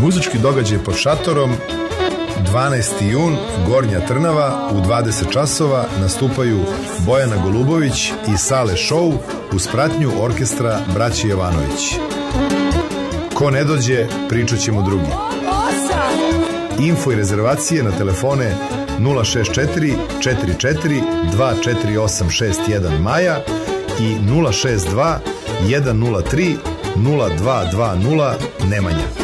Muzički događaj pod šatorom 12. jun, Gornja Trnava, u 20 časova nastupaju Bojana Golubović i Sale Show uz pratnju orkestra Braće Jovanović. Ko ne dođe, pričat ćemo drugi. Info i rezervacije na telefone 064 44 24861 Maja i 062 103 0220 Nemanja.